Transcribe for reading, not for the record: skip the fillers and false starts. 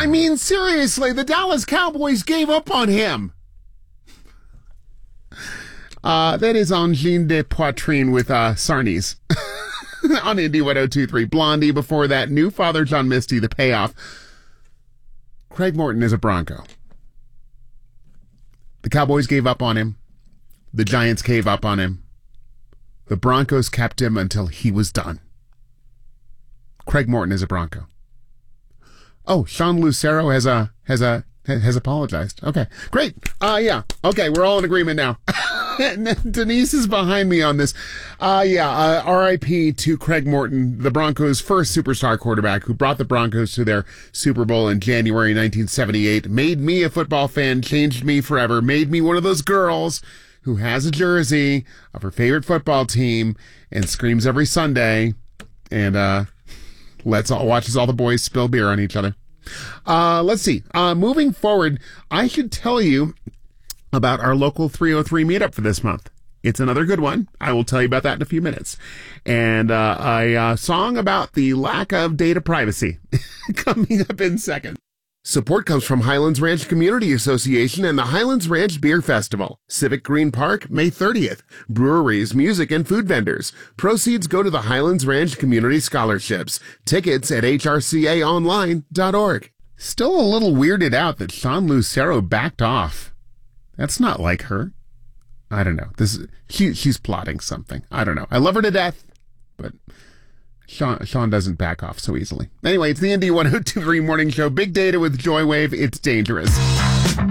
I mean, seriously, the Dallas Cowboys gave up on him. That is Angine de Poitrine with Sarnies on Indy 102.3. Blondie before that. New Father John Misty, The Payoff. Craig Morton is a Bronco. The Cowboys gave up on him. The Giants gave up on him. The Broncos kept him until he was done. Craig Morton is a Bronco. Oh, Sean Lucero has apologized. Okay, great. Yeah. Okay, we're all in agreement now. Denise is behind me on this. R.I.P. to Craig Morton, the Broncos' first superstar quarterback who brought the Broncos to their Super Bowl in January 1978, made me a football fan, changed me forever, made me one of those girls who has a jersey of her favorite football team and screams every Sunday and watches all the boys spill beer on each other. Let's see. Moving forward, I should tell you about our local 303 meetup for this month. It's another good one. I will tell you about that in a few minutes. And a song about the lack of data privacy coming up in second. Support comes from Highlands Ranch Community Association and the Highlands Ranch Beer Festival. Civic Green Park, May 30th. Breweries, music, and food vendors. Proceeds go to the Highlands Ranch Community Scholarships. Tickets at hrcaonline.org. Still a little weirded out that Sean Lucero backed off. That's not like her. I don't know. She's plotting something. I don't know. I love her to death, but Sean doesn't back off so easily. Anyway, it's the Indy 102.3 Morning Show. Big data with Joywave. It's dangerous.